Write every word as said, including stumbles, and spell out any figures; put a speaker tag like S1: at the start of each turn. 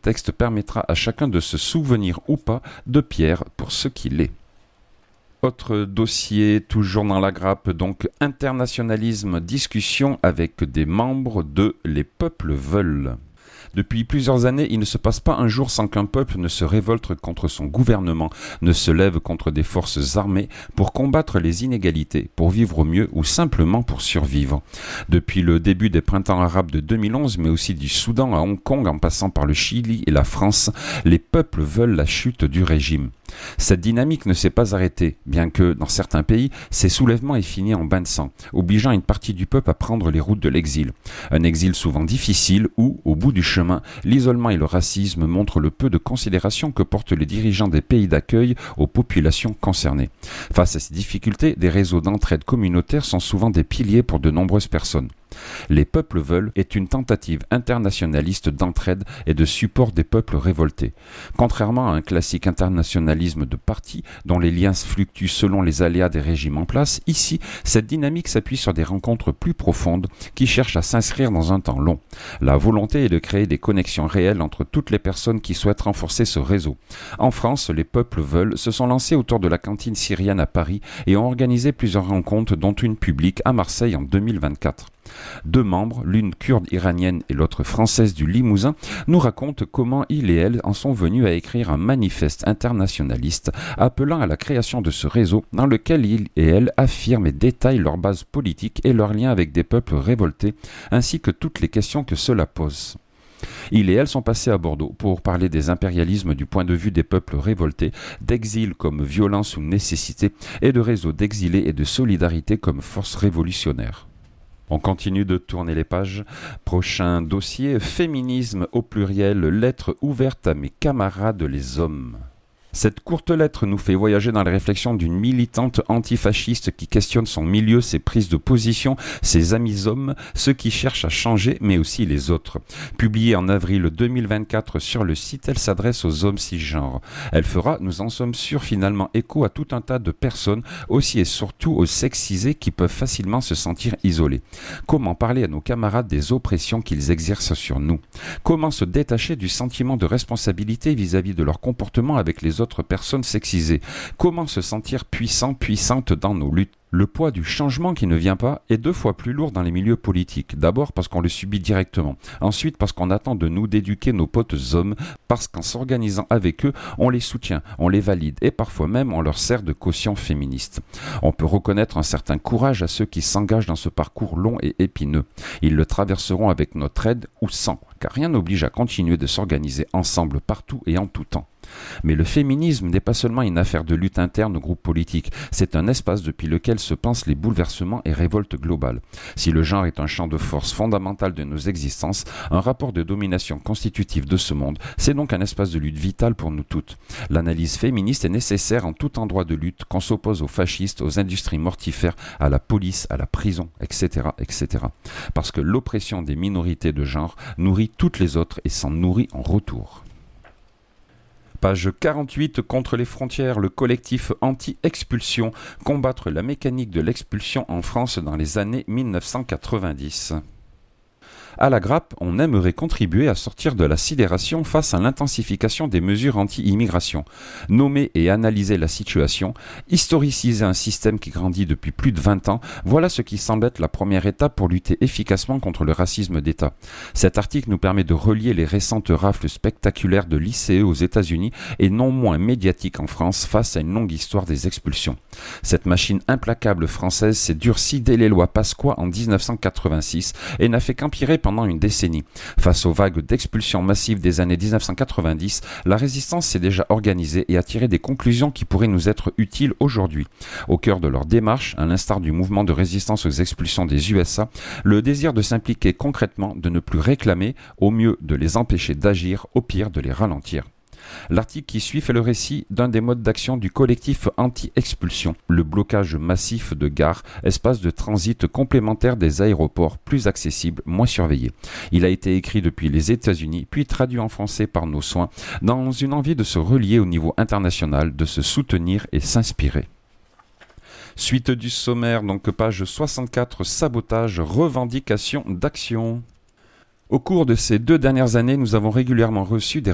S1: texte permettra à chacun de se souvenir ou pas de Pierre pour ce qu'il est. Autre dossier, toujours dans la grappe, donc internationalisme, discussion avec des membres de Les Peuples Veulent. Depuis plusieurs années, il ne se passe pas un jour sans qu'un peuple ne se révolte contre son gouvernement, ne se lève contre des forces armées pour combattre les inégalités, pour vivre mieux ou simplement pour survivre. Depuis le début des printemps arabes de deux mille onze, mais aussi du Soudan à Hong Kong en passant par le Chili et la France, les peuples veulent la chute du régime. Cette dynamique ne s'est pas arrêtée, bien que, dans certains pays, ces soulèvements aient fini en bain de sang, obligeant une partie du peuple à prendre les routes de l'exil. Un exil souvent difficile où, au bout du chemin, l'isolement et le racisme montrent le peu de considération que portent les dirigeants des pays d'accueil aux populations concernées. Face à ces difficultés, des réseaux d'entraide communautaire sont souvent des piliers pour de nombreuses personnes. Les Peuples Veulent est une tentative internationaliste d'entraide et de support des peuples révoltés. Contrairement à un classique internationalisme de parti dont les liens fluctuent selon les aléas des régimes en place, ici, cette dynamique s'appuie sur des rencontres plus profondes qui cherchent à s'inscrire dans un temps long. La volonté est de créer des connexions réelles entre toutes les personnes qui souhaitent renforcer ce réseau. En France, les Peuples Veulent se sont lancés autour de la cantine syrienne à Paris et ont organisé plusieurs rencontres dont une publique à Marseille en deux mille vingt-quatre. Deux membres, l'une kurde iranienne et l'autre française du Limousin, nous racontent comment ils et elles en sont venus à écrire un manifeste internationaliste appelant à la création de ce réseau dans lequel ils et elles affirment et détaillent leur base politique et leurs liens avec des peuples révoltés, ainsi que toutes les questions que cela pose. Ils et elles sont passés à Bordeaux pour parler des impérialismes du point de vue des peuples révoltés, d'exil comme violence ou nécessité, et de réseaux d'exilés et de solidarité comme force révolutionnaire. On continue de tourner les pages. Prochain dossier, féminisme au pluriel, lettre ouverte à mes camarades les hommes. Cette courte lettre nous fait voyager dans les réflexions d'une militante antifasciste qui questionne son milieu, ses prises de position, ses amis hommes, ceux qui cherchent à changer, mais aussi les autres. Publiée en avril deux mille vingt-quatre sur le site, elle s'adresse aux hommes cisgenres. Elle fera, nous en sommes sûrs, finalement écho à tout un tas de personnes, aussi et surtout aux sexisés qui peuvent facilement se sentir isolés. Comment parler à nos camarades des oppressions qu'ils exercent sur nous? Comment se détacher du sentiment de responsabilité vis-à-vis de leur comportement avec les autres personnes sexisées? Comment se sentir puissant, puissante dans nos luttes? Le poids du changement qui ne vient pas est deux fois plus lourd dans les milieux politiques. D'abord parce qu'on le subit directement. Ensuite parce qu'on attend de nous d'éduquer nos potes hommes, parce qu'en s'organisant avec eux, on les soutient, on les valide et parfois même on leur sert de caution féministe. On peut reconnaître un certain courage à ceux qui s'engagent dans ce parcours long et épineux. Ils le traverseront avec notre aide ou sans, car rien n'oblige à continuer de s'organiser ensemble partout et en tout temps. Mais le féminisme n'est pas seulement une affaire de lutte interne au groupe politique, c'est un espace depuis lequel se pensent les bouleversements et révoltes globales. Si le genre est un champ de force fondamental de nos existences, un rapport de domination constitutif de ce monde, c'est donc un espace de lutte vital pour nous toutes. L'analyse féministe est nécessaire en tout endroit de lutte, qu'on s'oppose aux fascistes, aux industries mortifères, à la police, à la prison, et cetera, et cetera. Parce que l'oppression des minorités de genre nourrit toutes les autres et s'en nourrit en retour. Page quarante-huit, contre les frontières, le collectif anti-expulsion, combattre la mécanique de l'expulsion en France dans les années mille neuf cent quatre-vingt-dix. À la grappe, on aimerait contribuer à sortir de la sidération face à l'intensification des mesures anti-immigration, nommer et analyser la situation, historiciser un système qui grandit depuis plus de vingt ans, voilà ce qui semble être la première étape pour lutter efficacement contre le racisme d'État. Cet article nous permet de relier les récentes rafles spectaculaires de l'I C E aux États-Unis et non moins médiatiques en France face à une longue histoire des expulsions. Cette machine implacable française s'est durcie dès les lois Pasqua en dix-neuf cent quatre-vingt-six et n'a fait qu'empirer pendant une décennie. Face aux vagues d'expulsions massives des années dix-neuf cent quatre-vingt-dix, la résistance s'est déjà organisée et a tiré des conclusions qui pourraient nous être utiles aujourd'hui. Au cœur de leur démarche, à l'instar du mouvement de résistance aux expulsions des U S A, le désir de s'impliquer concrètement, de ne plus réclamer, au mieux de les empêcher d'agir, au pire de les ralentir. L'article qui suit fait le récit d'un des modes d'action du collectif anti-expulsion, le blocage massif de gares, espace de transit complémentaire des aéroports, plus accessibles, moins surveillés. Il a été écrit depuis les États-Unis, puis traduit en français par nos soins, dans une envie de se relier au niveau international, de se soutenir et s'inspirer. Suite du sommaire, donc page soixante-quatre, sabotage, revendication d'action. Au cours de ces deux dernières années, nous avons régulièrement reçu des